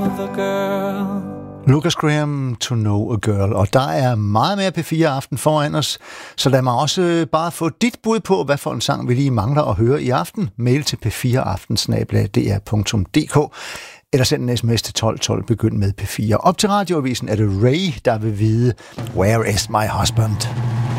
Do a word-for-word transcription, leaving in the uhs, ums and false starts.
the girl. Lucas Graham, To Know a Girl. Og der er meget mere P fire Aften foran os, så lad mig også bare få dit bud på, hvad for en sang vi lige mangler at høre i aften. Mail til p fire aften snabel-a d r punktum d k eller send en sms til tolv tolv, begynd med P fire. Op til radioavisen er det Ray, der vil vide Where is my husband?